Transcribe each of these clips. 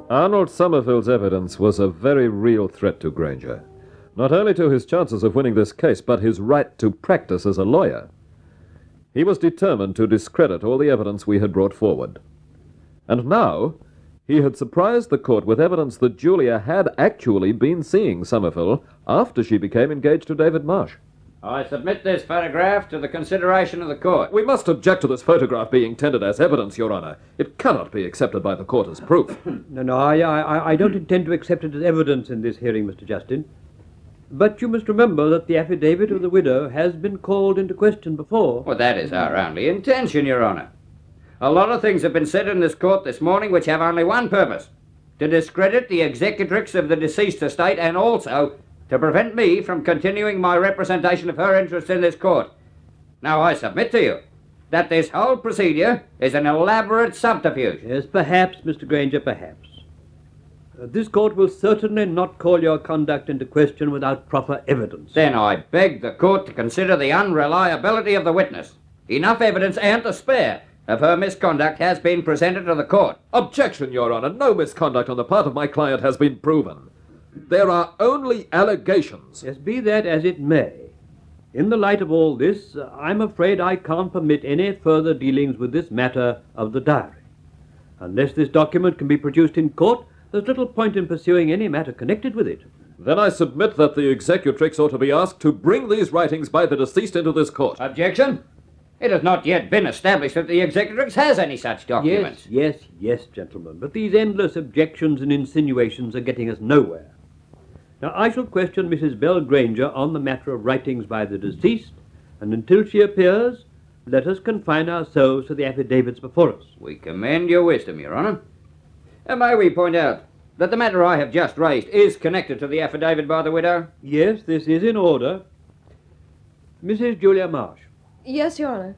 Arnold Somerville's evidence was a very real threat to Granger. Not only to his chances of winning this case, but his right to practice as a lawyer. He was determined to discredit all the evidence we had brought forward. And now, he had surprised the court with evidence that Julia had actually been seeing Somerville after she became engaged to David Marsh. I submit this photograph to the consideration of the court. We must object to this photograph being tendered as evidence, Your Honor. It cannot be accepted by the court as proof. No, I don't intend to accept it as evidence in this hearing, Mr. Justin. But you must remember that the affidavit of the widow has been called into question before. Well, that is our only intention, Your Honor. A lot of things have been said in this court this morning which have only one purpose: to discredit the executrix of the deceased estate and also to prevent me from continuing my representation of her interests in this court. Now, I submit to you that this whole procedure is an elaborate subterfuge. Yes, perhaps, Mr. Granger, perhaps. This court will certainly not call your conduct into question without proper evidence. Then I beg the court to consider the unreliability of the witness. Enough evidence and to spare of her misconduct has been presented to the court. Objection, Your Honor. No misconduct on the part of my client has been proven. There are only allegations. Yes, be that as it may. In the light of all this, I'm afraid I can't permit any further dealings with this matter of the diary. Unless this document can be produced in court, there's little point in pursuing any matter connected with it. Then I submit that the executrix ought to be asked to bring these writings by the deceased into this court. Objection? It has not yet been established that the executrix has any such documents. Yes, gentlemen, but these endless objections and insinuations are getting us nowhere. Now, I shall question Mrs. Bell Granger on the matter of writings by the deceased, and until she appears, let us confine ourselves to the affidavits before us. We commend your wisdom, Your Honor. And may we point out that the matter I have just raised is connected to the affidavit by the widow? Yes, this is in order. Mrs. Julia Marsh. Yes, Your Honor.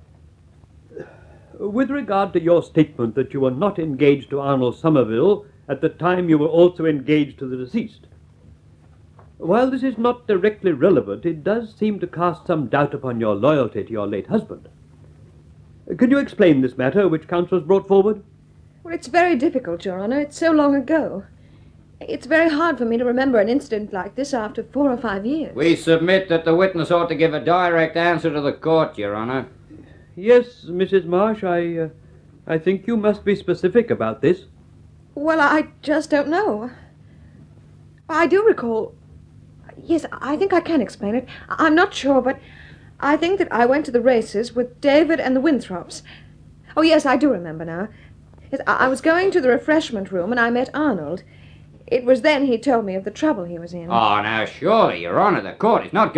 With regard to your statement that you were not engaged to Arnold Somerville at the time you were also engaged to the deceased, while this is not directly relevant, it does seem to cast some doubt upon your loyalty to your late husband. Can you explain this matter which counsel has brought forward? Well, it's very difficult, Your Honor. It's so long ago. It's very hard for me to remember an incident like this after 4 or 5 years. We submit that the witness ought to give a direct answer to the court, Your Honor. Yes, Mrs. Marsh, I think you must be specific about this. Well, I just don't know. I do recall... Yes, I think I can explain it. I'm not sure, but I think that I went to the races with David and the Winthrops. Oh, yes, I do remember now. Yes, I was going to the refreshment room and I met Arnold. It was then he told me of the trouble he was in. Oh, now, surely, Your Honor, the court is not